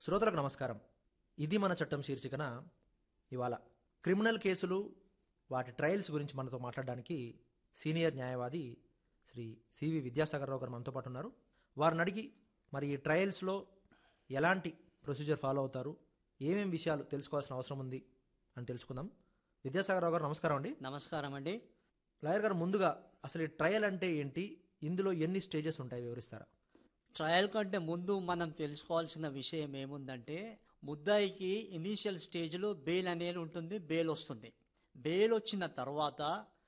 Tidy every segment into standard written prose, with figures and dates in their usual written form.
శ్రోతలకు నమస్కారం. ఇది మన చట్టం శీర్షికన ఇవాళ క్రిమినల్ కేసులు వాటి ట్రయల్స్ గురించి మనతో మాట్లాడడానికి సీనియర్ న్యాయవాది శ్రీ సివి విద్యాసాగర్ గారు మనతో పాటు ఉన్నారు. వారిని అడిగి మరి ఈ ట్రయల్స్లో ఎలాంటి ప్రొసీజర్ ఫాలో అవుతారు, ఏమేం విషయాలు తెలుసుకోవాల్సిన అవసరం ఉంది అని తెలుసుకుందాం. విద్యాసాగర్ గారు నమస్కారం అండి. నమస్కారం అండి. లాయర్ గారు, ముందుగా అసలు ఈ ట్రయల్ అంటే ఏంటి, ఇందులో ఎన్ని స్టేజెస్ ఉంటాయి వివరిస్తారా? ట్రయల్ కంటే ముందు మనం తెలుసుకోవాల్సిన విషయం ఏముందంటే, ముద్దాయికి ఇనీషియల్ స్టేజ్లో బెయిల్ అనేది ఉంటుంది, బెయిల్ వస్తుంది. బెయిల్ వచ్చిన తర్వాత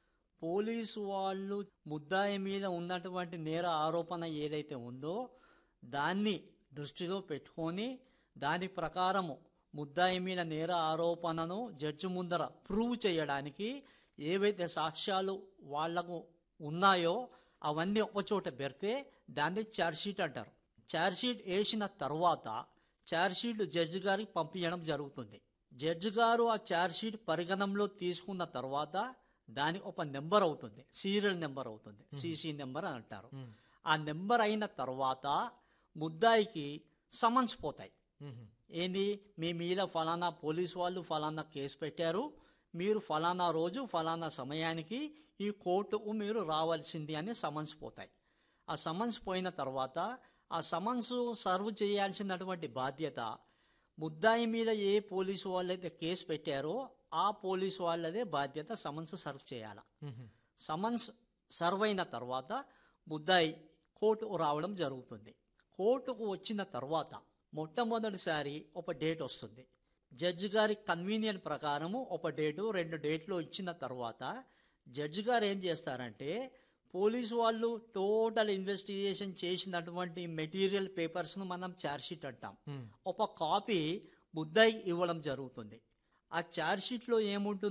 పోలీసు వాళ్ళు ముద్దాయి మీద ఉన్నటువంటి నేర ఆరోపణ ఏదైతే ఉందో దాన్ని దృష్టిలో పెట్టుకొని దాని ప్రకారము ముద్దాయి మీద నేర ఆరోపణను జడ్జి ముందర ప్రూవ్ చేయడానికి ఏవైతే సాక్ష్యాలు వాళ్లకు ఉన్నాయో అవన్నీ ఒకచోట పెడితే దాన్ని ఛార్జ్షీట్ అంటారు. ఛార్జ్షీట్ వేసిన తర్వాత ఛార్జ్షీట్ జడ్జి గారికి పంపించడం జరుగుతుంది. జడ్జి గారు ఆ ఛార్జ్షీట్ పరిగణంలో తీసుకున్న తర్వాత దాని ఒక నెంబర్ అవుతుంది, సీరియల్ నెంబర్ అవుతుంది, సిసి నెంబర్ అని అంటారు. ఆ నెంబర్ అయిన తర్వాత ముద్దాయికి సమన్స్ పోతాయి. ఏంది, మీ మీద ఫలానా పోలీసు వాళ్ళు ఫలానా కేసు పెట్టారు, మీరు ఫలానా రోజు ఫలానా సమయానికి ఈ కోర్టుకు మీరు రావాల్సింది అని సమన్స్ పోతాయి. ఆ సమన్స్ పోయిన తర్వాత ఆ సమన్స్ సర్వ్ చేయాల్సినటువంటి బాధ్యత ముద్దాయి మీద ఏ పోలీసు వాళ్ళైతే కేసు పెట్టారో ఆ పోలీసు వాళ్ళదే బాధ్యత సమన్స్ సర్వ్ చేయాలి. సమన్స్ సర్వ్ అయిన తర్వాత ముద్దాయి కోర్టుకు రావడం జరుగుతుంది. కోర్టుకు వచ్చిన తర్వాత మొట్టమొదటిసారి ఒక డేట్ వస్తుంది. జడ్జి గారి కన్వీనియంట్ ప్రకారము ఒక డేటు 2 డేట్లు ఇచ్చిన తర్వాత జడ్జి గారు ఏం చేస్తారంటే, పోలీసు వాళ్ళు టోటల్ ఇన్వెస్టిగేషన్ చేసినటువంటి మెటీరియల్ పేపర్స్ను మనం ఛార్జ్షీట్ అంటాం, ఒక కాపీ ముద్దాయికి ఇవ్వడం జరుగుతుంది. ఆ ఛార్జ్షీట్లో ఏముంటుంది